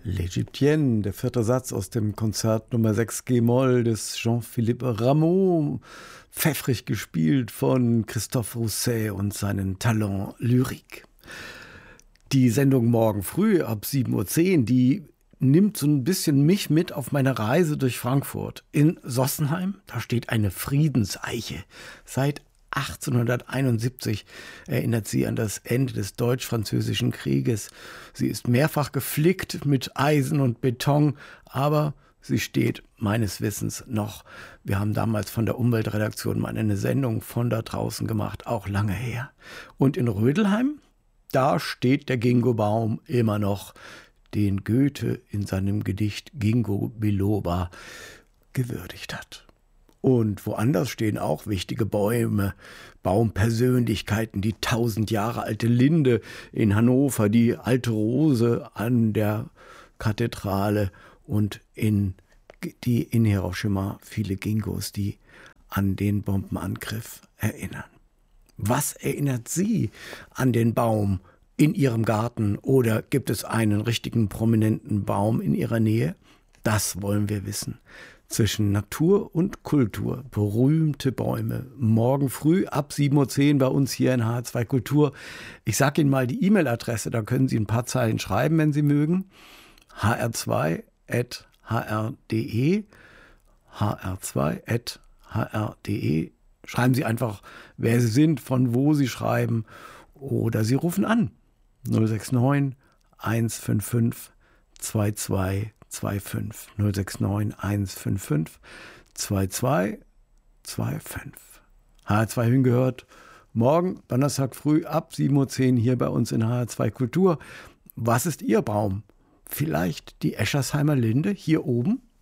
L'Égyptienne, der vierte Satz aus dem Konzert Nummer 6 G-Moll des Jean-Philippe Rameau, pfeffrig gespielt von Christophe Rousset und seinen Talent lyrique. Die Sendung morgen früh ab 7:10 Uhr, die nimmt so ein bisschen mich mit auf meine Reise durch Frankfurt. In Sossenheim, da steht eine Friedenseiche. Seit 1871 erinnert sie an das Ende des Deutsch-Französischen Krieges. Sie ist mehrfach geflickt mit Eisen und Beton, aber sie steht meines Wissens noch. Wir haben damals von der Umweltredaktion mal eine Sendung von da draußen gemacht, auch lange her. Und in Rödelheim, da steht der Ginkgobaum immer noch, den Goethe in seinem Gedicht Ginkgo biloba gewürdigt hat. Und woanders stehen auch wichtige Bäume, Baumpersönlichkeiten, die 1000 Jahre alte Linde in Hannover, die alte Rose an der Kathedrale und in Hiroshima viele Ginkgos, die an den Bombenangriff erinnern. Was erinnert Sie an den Baum in Ihrem Garten oder gibt es einen richtigen prominenten Baum in Ihrer Nähe? Das wollen wir wissen. Zwischen Natur und Kultur, berühmte Bäume. Morgen früh ab 7:10 Uhr bei uns hier in HR2 Kultur. Ich sage Ihnen mal die E-Mail-Adresse, da können Sie ein paar Zeilen schreiben, wenn Sie mögen. hr2@hr.de hr2@hr.de. Schreiben Sie einfach, wer Sie sind, von wo Sie schreiben oder Sie rufen an. 069 155 2225 069 155 2225. HR2 hingehört. Morgen, Donnerstag früh ab 7:10 Uhr hier bei uns in HR2 Kultur. Was ist Ihr Baum? Vielleicht die Eschersheimer Linde hier oben?